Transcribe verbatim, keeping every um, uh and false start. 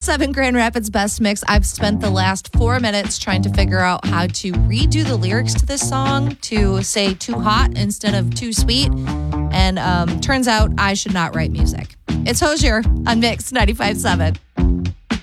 seven Grand Rapids Best Mix. I've spent the last four minutes trying to figure out how to redo the lyrics to this song to say too hot instead of too sweet. And um, turns out I should not write music. It's Hozier on Mix ninety-five point seven.